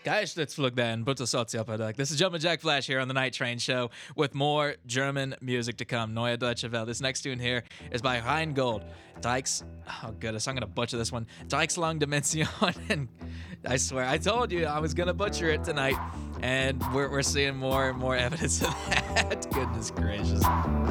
Geistesflugden, Butter Sozialprodukt. This is Jumpin' Jack Flash here on the Night Train Show with more German music to come. Neue Deutsche Welle. This next tune here is by Rheingold. Dykes, oh goodness, I'm going to butcher this one. Dykes Dimension. And I swear, I told you I was going to butcher it tonight. And we're seeing more and more evidence of that. Goodness gracious.